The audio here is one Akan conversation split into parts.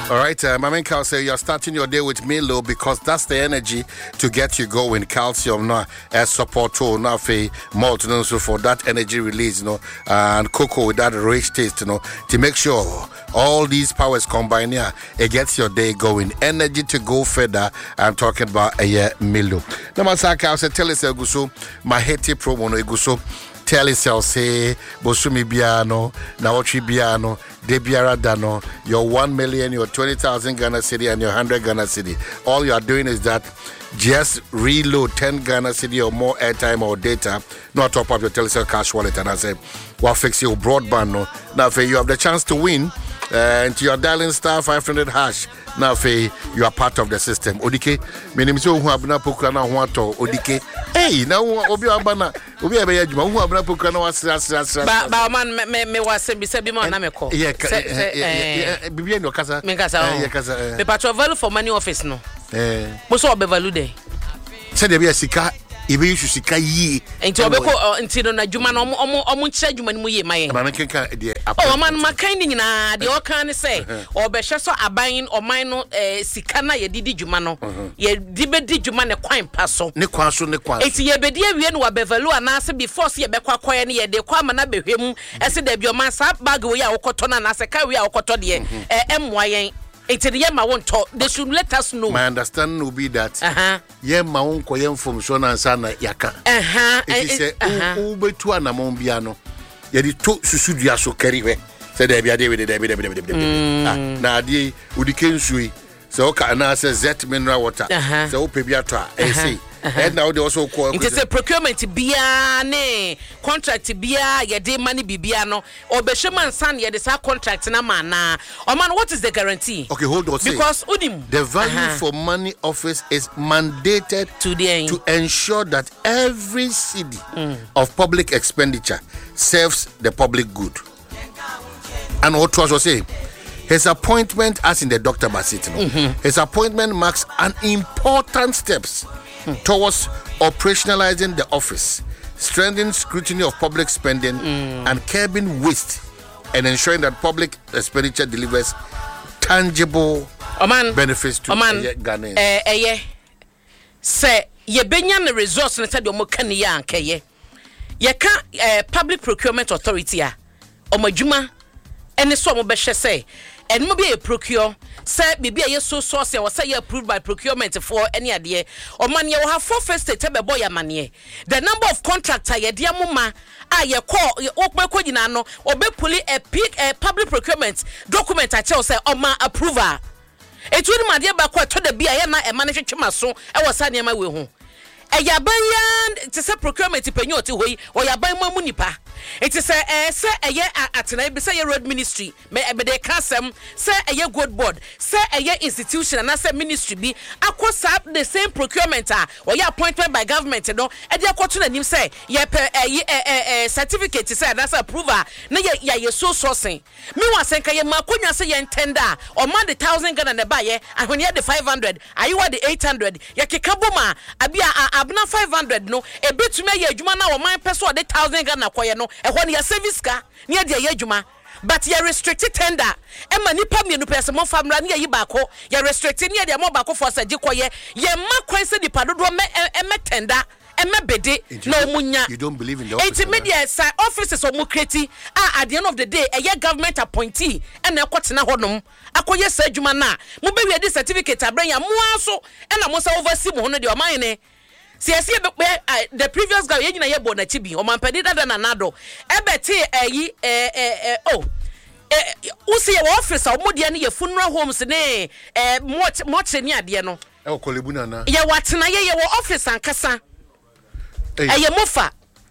All right, my main cow say you're starting your day with Milo because that's the energy to get you going. Calcium, no, support to no malt, no, so for that energy release, and cocoa with that rich taste, to make sure all these powers combine here, it gets your day going. Energy to go further. I'm talking about Milo. Now, my cow say tell us Eguso, my heti promo no Eguso. Tell yourself, say, Bosumi Biano, Naochi Biano, Debiara Dano, your 1 million, your 20,000 Ghana City, and your 100 Ghana City. All you are doing is that just reload 10 Ghana City or more airtime or data, not top up your Telecel cash wallet. And I say, well, fix your broadband. No. Now, if you have the chance to win, and you are dialing star 500 hash. Now, you are part of the system. Odike, my name is Ohuabna Pokrana Huato. Odike, hey, now Obi Abana, Obi Abayajuma, Ohuabna Pokrana was man, me was Sebimo Nameko. Yeah, Bibiano Casa, Megasa, the patro value for money office, no. Most of Bevalude. Said there be a sika. Ibe you sika yi enti obeko enti no adwuma no omo nche adwuma no ye maye ma menken ka de o man makan ni nyina de o kan ne se obehwe so aban oman no sika na ye didi dwuma no ye dibedi dwuma ne kwan pa so ne kwan so enti ye bedi awie no wabevalu anase before se ye bekwa koye ne ye de kwa ma na behwem ese da bi o man sa bag we ya wokoto na se ka we ya wokoto de emmoa yen they should let us know. My understanding will be that ye ma won koye from so na nsa na yaka. It is ubetu anamon bia no. Ye di to susudua so kari we. Say there bia dey we dey. Na ade udike nsui. So ka na say zet mineral water. So o pe bia to a say. And now they also call it is a procurement bia ne contract bia ye de money bibia no obehweman san ye de sa contract na man na o man what is the guarantee? Okay, hold on. Because the value for money office is mandated to ensure that every cedi of public expenditure serves the public good. And what was say his appointment as in the Dr. Basit, his appointment marks an important steps towards operationalizing the office, strengthening scrutiny of public spending, and curbing waste, and ensuring that public expenditure delivers tangible benefits to Ghanaians. Say, ye benya the resource na said omo kan ya ankeye. Ye ka public procurement authority a omadwuma ene so omo behwe say and mo be a procure say bibi a so source was say approved by procurement for any ade o man ye have four first state be boy amane the number of contractor ye dia muma a ye call okpeko nyina no obepuli a public procurement document a tell say o man approval etu ni made ba kwa to da bia ye na e manage twema so e wosa ne ma we hu Yaban to say procurement penyo ti hoyi or yaban mamu nipa. It is say a year atena be say road ministry me de kasem say a year good board say a year institution and say ministry be akosap the same procurement or your appointment by government no e dey akoto na nim say ye certificate say that's approval na ye so sourcing me wan say kan ye makonya say ye tender or man the 1,000 Ghana na ba ye ahwen ye the 500 are you the 800 ye kekaboma abia abna 500 no e betumi ye adwuma na o man peso de 1,000 Ghana koye no e ho ne service ka ne de ye adwuma but ye restricted tender e ma nipa mienu pese mo famra ne yi ba ko ye restricted ne de mo ba ko for saji koye ye ma kwan se nipa dodo me tender bede no munya. You don't believe in the office? It's media side offices of Mukreti at the end of the day a government appointee and a kwatena honum akoye sa adwuma na mo be we this certificate abranya mo aso and a mo sa oversee mo no de o man ne the previous guy yina ye bo na chibi o man pedi dada na nado ebeti usi ye office o mo de ne ye funeral homes ne much ni ade no e o kolebuna na ye watena ye wo office ankasa eye mofa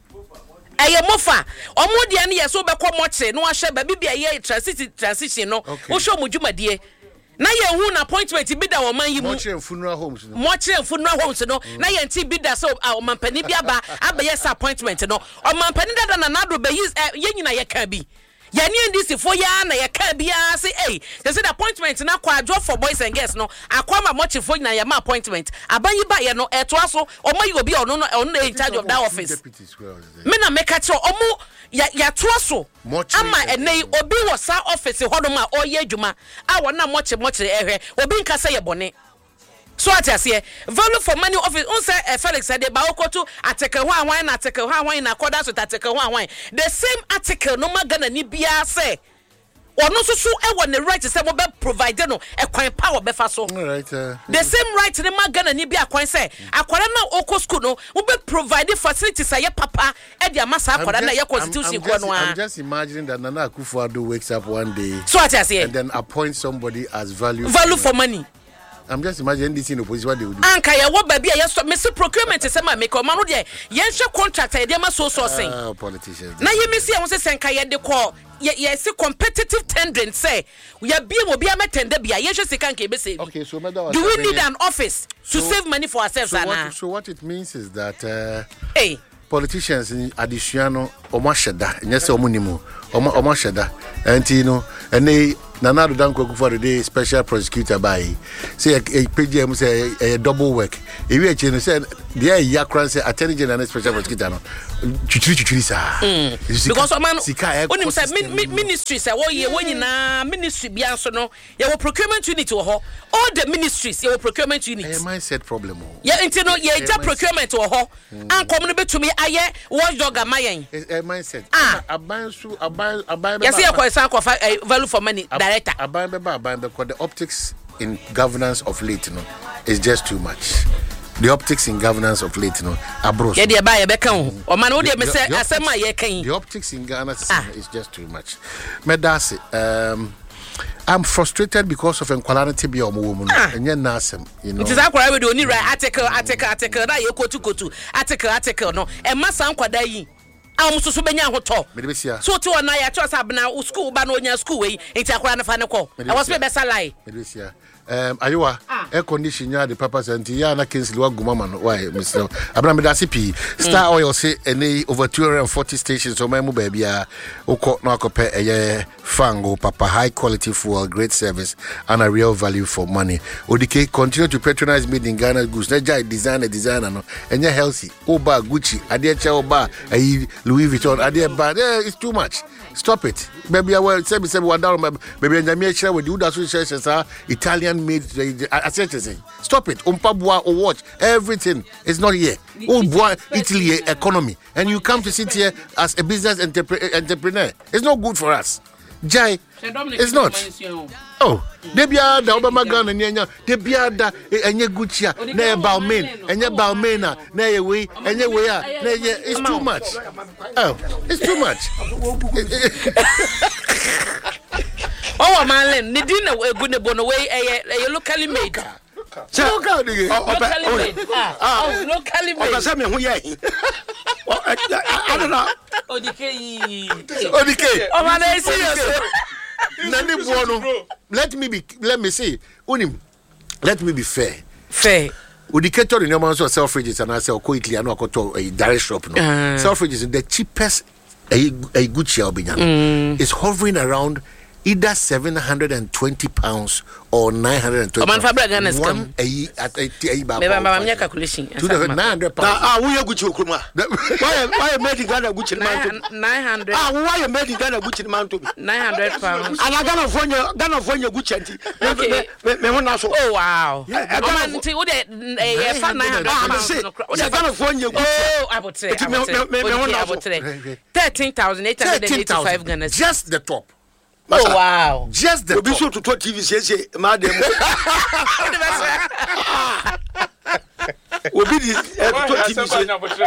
omudia ne yeso be komoche no ahwe ba bibia ye transition no wo hwe omudwumadie na ye hu na appointment bi da wo man yi mu moche funeral homes no na ye nti bi da so o man pani bi aba yes appointment no o man pani da na do be ye nyina ye ka bi yani ndisi for ya na ya ka bia say hey they said appointment na kwa draw for boys and girls no akwama much for na ya ma appointment abayi ba ye no eto aso omo yi obi ono in charge of that office me na make cho omo ya to aso ama enei obi wo sa office hodo ma oye adwuma a wona much ehwe obi nka say ye bone. So at say value for money office on say Felix said ba okoto article ho anwan na article ho anwan na accordance with article ho anwan the same article no magana ni bia say ono susu e won the right say mo be provide no e kwan power be fa so right the same right ni magana ni bia kwan say akwara na oko school no mo be provide facilities aye papa e dia masa akwara na ye constitution ko no I'm just imagining that Nana Akufo-Addo wakes up one day so at say and then appoint somebody as value for money. I'm just imagining this in opposition what they would do. Anka ya wo baby ya so me procurement say ma make o ma no de ye hwe contract e de ma so sourcing. Politicians. Na ye me see won say senka ye de call ye see competitive tendering say we are being obi am tender bia ye hwe sika nka be say. Okay, so do we need an office to save money for ourselves so what it means is that hey politicians in addition omo sheda nyese omo nimu omo sheda enti no ene Nana Akufo-Addo dey special prosecutor by say a PGM say a double work if you change say there yakran say attorney general and special prosecutor no chuchuri sa because man onim say ministry say wo nyina ministry bia so no ye wo procurement unit wo ho all the ministries ye wo procurement unit a mindset problem yeah enti no ye ja procurement wo ho ankom no betumi aye watchdog amayen a mindset aban yes ye ko san ko value for money director aban because the optics in governance of late is just too much. The optics in governance of late abros yeah dey buy e be kan o man wo dey me say asema ye kan the optics in Ghana is just too much. Medasi I'm frustrated because of inquality be omo enye nasem it is akwara we dey oni right article na ye kotu article no e masa nkwada yi so benya hoto so to na ya cho sabna school ba no nya school we enti akwara na fa ne ko I was be salai ayiwa air condition ya the purpose anti ya na Kingsley wa gumama no why Mr. Abraham Dasipi Star Oil say any over 240 stations so memu ba bia ukọ na akọpe fango papa high quality fuel great service and a real value for money. Odike continue to patronize made in Ghana goods na jai designer no enye healthy oba Gucci ade cha oba Louis Vuitton ade ba it's too much. Stop it. Baby, I will say what down. Baby, I share with you. That's what Italian made. Stop it. Umpabua or watch everything. It's not here. Boy, Italy economy, and you come to sit here as a business entrepreneur. It's not good for us. Jai, it's not. Oh, they be the Obama gun and Yanya, they be the Enya Gucci, near Balmain, and your Balmaina, near way, and your way. It's too much. Oh, it's too much. Oh, man, they didn't know a good bon away a locally made. Locally made. I don't know. ODK. Oh, man, I see. Nani buono. Let me say, Unim. Let me be fair. Udiketor in your man so self-fridges and I say quickly I know a direct shop no. Self-fridges is the cheapest a good share is hovering around either 720 pounds or 920. Man Fabra Ghana is come. A calculation. 900 pounds. We are Gucci Okuma. Why are made in Ghana Gucci man? 900. Why are made in Ghana Gucci man to 900 pounds. And I Ghana for your Gucci. Oh wow. Until what a 900 pounds. Oh, I would say 13,885 Ghana. Just the top. Oh wow! Just the top. To TV say, madam. We be the TV.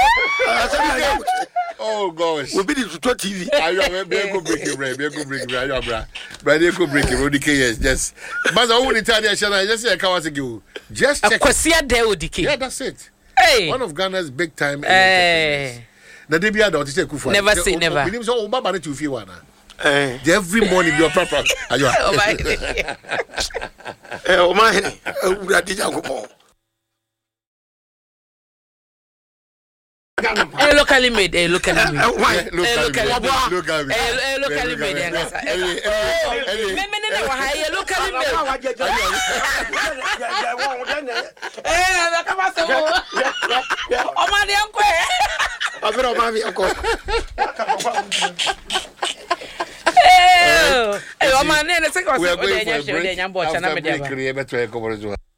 Oh gosh! We be the TV. I go break it, right? Go break it, right? But they go break it. Odike yes, just. But I won't tell you. Just say Kawasaki. Just check. Yeah, that's it. Hey, one of Ghana's big time. Hey. Na debi ada otise Kufu. Never say never. We so Obama ne 251 na. Every morning you're proper. Oh my. Oh my. Locally made. Locally made. Why? Locally made. Locally made. Locally We're going for a break. After break,